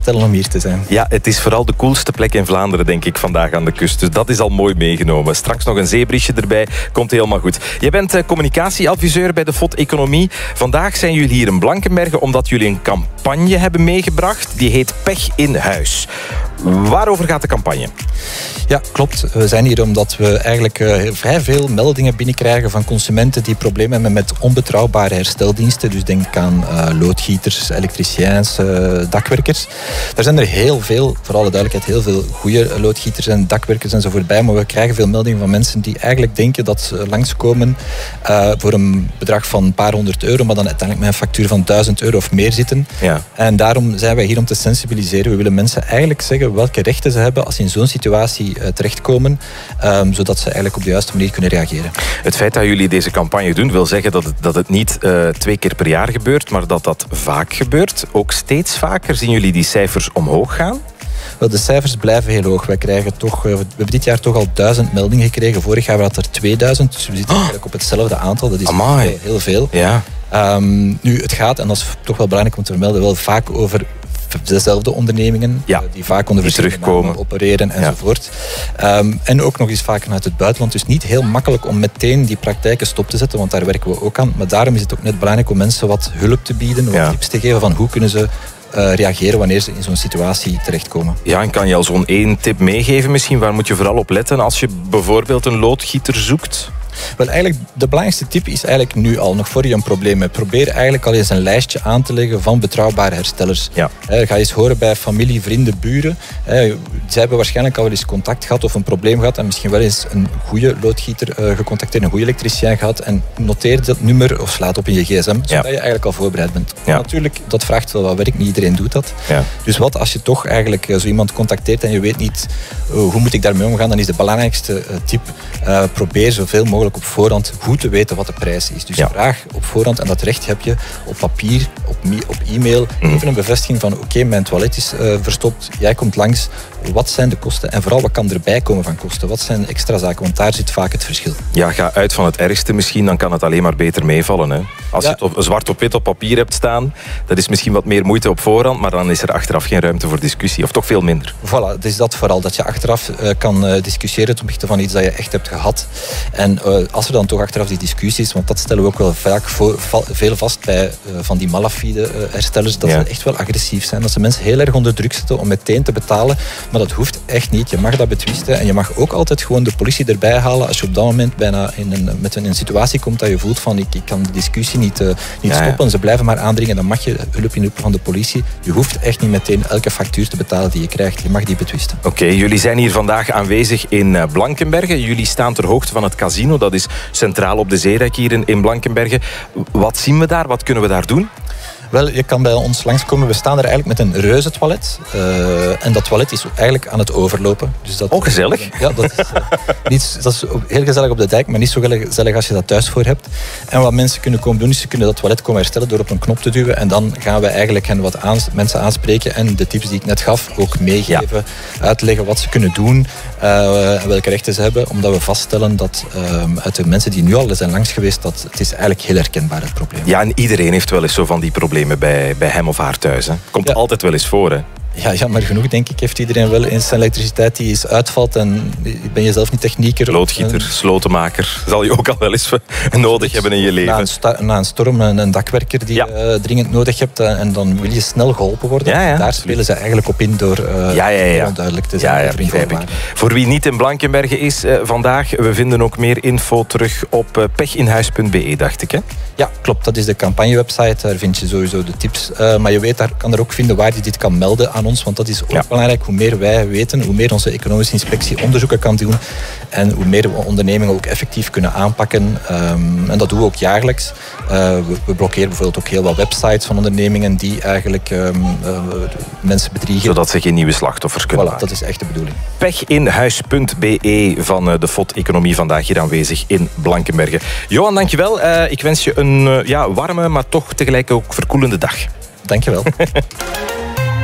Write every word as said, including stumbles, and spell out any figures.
Tellen om hier te zijn. Ja, het is vooral de coolste plek in Vlaanderen, denk ik, vandaag aan de kust. Dus dat is al mooi meegenomen. Straks nog een zeebrisje erbij, komt helemaal goed. Jij bent uh, communicatieadviseur bij de F O D Economie. Vandaag zijn jullie hier in Blankenberge omdat jullie een campagne hebben meegebracht. Die heet Pech in Huis. Waarover gaat de campagne? Ja, klopt. We zijn hier omdat we eigenlijk uh, vrij veel meldingen binnenkrijgen van consumenten die problemen hebben met onbetrouwbare hersteldiensten. Dus denk aan uh, loodgieters, elektriciëns, uh, dakwerkers. Er zijn er heel veel, voor alle duidelijkheid, heel veel goede loodgieters en dakwerkers enzovoort bij. Maar we krijgen veel meldingen van mensen die eigenlijk denken dat ze langskomen uh, voor een bedrag van een paar honderd euro, maar dan uiteindelijk met een factuur van duizend euro of meer zitten. Ja. En daarom zijn wij hier om te sensibiliseren. We willen mensen eigenlijk zeggen welke rechten ze hebben als ze in zo'n situatie uh, terechtkomen, um, zodat ze eigenlijk op de juiste manier kunnen reageren. Het feit dat jullie deze campagne doen wil zeggen dat het, dat het niet uh, twee keer per jaar gebeurt, maar dat dat vaak gebeurt. Ook steeds vaker zien jullie die cijfers omhoog gaan? Wel, de cijfers blijven heel hoog. Wij krijgen toch, we hebben dit jaar toch al duizend meldingen gekregen. Vorig jaar hadden er tweeduizend, dus we zitten oh. eigenlijk op hetzelfde aantal. Dat is heel, heel veel. Ja. Um, nu, het gaat, en dat is toch wel belangrijk om te vermelden, wel vaak over dezelfde ondernemingen, ja, die vaak onder die verschillende terugkomen, opereren enzovoort. Ja. Um, en ook nog eens vaak vanuit het buitenland. Dus niet heel makkelijk om meteen die praktijken stop te zetten, want daar werken we ook aan. Maar daarom is het ook net belangrijk om mensen wat hulp te bieden, wat ja. tips te geven van hoe kunnen ze Uh, reageren wanneer ze in zo'n situatie terechtkomen. Ja, en kan je al zo'n één tip meegeven misschien? Waar moet je vooral op letten als je bijvoorbeeld een loodgieter zoekt? Wel, eigenlijk, de belangrijkste tip is eigenlijk nu al, nog voor je een probleem hebt. Probeer eigenlijk al eens een lijstje aan te leggen van betrouwbare herstellers. Ja. He, ga eens horen bij familie, vrienden, buren. He, zij hebben waarschijnlijk al wel eens contact gehad of een probleem gehad en misschien wel eens een goede loodgieter uh, gecontacteerd, een goede elektricien gehad en noteer dat nummer of slaat op in je gsm, zodat ja. je eigenlijk al voorbereid bent. Ja. Natuurlijk, dat vraagt wel wat werk, niet iedereen doet dat. Ja. Dus wat als je toch eigenlijk uh, zo iemand contacteert en je weet niet uh, hoe moet ik daarmee omgaan, dan is de belangrijkste uh, tip, uh, probeer zoveel mogelijk op voorhand goed te weten wat de prijs is. Dus ja. vraag op voorhand, en dat recht heb je op papier, op, op e-mail, mm. even een bevestiging van oké, okay, mijn toilet is uh, verstopt, jij komt langs, wat zijn de kosten en vooral wat kan erbij komen van kosten, wat zijn de extra zaken, want daar zit vaak het verschil. Ja, ga uit van het ergste misschien, dan kan het alleen maar beter meevallen. Hè? Als ja. je het op, zwart op wit op papier hebt staan, dat is misschien wat meer moeite op voorhand, maar dan is er achteraf geen ruimte voor discussie, of toch veel minder. Voilà, het is dat vooral, dat je achteraf uh, kan uh, discussiëren ten opzichte van iets dat je echt hebt gehad. En uh, als er dan toch achteraf die discussies, want dat stellen we ook wel vaak voor, val, veel vast bij uh, van die malafide uh, herstellers, dat ja. ze echt wel agressief zijn, dat ze mensen heel erg onder druk zetten om meteen te betalen, maar dat hoeft echt niet. Je mag dat betwisten en je mag ook altijd gewoon de politie erbij halen als je op dat moment bijna in een, met een, een situatie komt dat je voelt van ik, ik kan de discussie niet, uh, niet ja, stoppen, ja. ze blijven maar aandringen, dan mag je hulp inroepen van de politie. Je hoeft echt niet meteen elke factuur te betalen die je krijgt, je mag die betwisten. Oké, okay, jullie zijn hier vandaag aanwezig in Blankenberge, jullie staan ter hoogte van het casino, dat is centraal op de Zeedijk hier in, in Blankenberge. Wat zien we daar? Wat kunnen we daar doen? Wel, je kan bij ons langskomen. We staan er eigenlijk met een reuze toilet. Uh, en dat toilet is eigenlijk aan het overlopen. Dus dat, oh, gezellig. Ja, dat is, uh, niet, dat is heel gezellig op de dijk, maar niet zo gezellig als je dat thuis voor hebt. En wat mensen kunnen komen doen, is ze kunnen dat toilet komen herstellen door op een knop te duwen. En dan gaan we eigenlijk hen wat aans, mensen aanspreken en de tips die ik net gaf ook meegeven. Ja. Uitleggen wat ze kunnen doen uh, en welke rechten ze hebben. Omdat we vaststellen dat uh, uit de mensen die nu al zijn langs geweest, dat het is eigenlijk heel herkenbaar, het probleem. Ja, en iedereen heeft wel eens zo van die problemen Bij, bij hem of haar thuis. Hè. Komt ja. altijd wel eens voor. Hè. Ja, jammer genoeg, denk ik, heeft iedereen wel eens zijn elektriciteit die is uitvalt en ben je zelf niet technieker. Loodgieter, en slotenmaker, zal je ook al wel eens nodig hebben in je leven. Na een, sta, na een storm, een, een dakwerker die ja. uh, dringend nodig hebt en dan wil je snel geholpen worden. Ja, ja, Daar absoluut. spelen ze eigenlijk op in door uh, ja, ja, ja. onduidelijk te zijn. Ja, ja, begrijp ik. Voor wie niet in Blankenberge is uh, vandaag, we vinden ook meer info terug op uh, pechinhuis punt be, dacht ik. Hè? Ja, klopt. Dat is de campagnewebsite. Daar vind je sowieso de tips. Uh, maar je weet, daar kan er ook vinden waar je dit kan melden aan ons, want dat is ook ja. belangrijk. Hoe meer wij weten, hoe meer onze economische inspectie onderzoeken kan doen en hoe meer we ondernemingen ook effectief kunnen aanpakken. Um, en dat doen we ook jaarlijks. Uh, we, we blokkeren bijvoorbeeld ook heel wat websites van ondernemingen die eigenlijk um, uh, mensen bedriegen. Zodat ze geen nieuwe slachtoffers kunnen voilà, maken. Dat is echt de bedoeling. pechinhuis punt be van de F O D Economie vandaag hier aanwezig in Blankenberge. Johan, dankjewel. Uh, ik wens je een uh, ja, warme, maar toch tegelijk ook verkoelende dag. Dankjewel.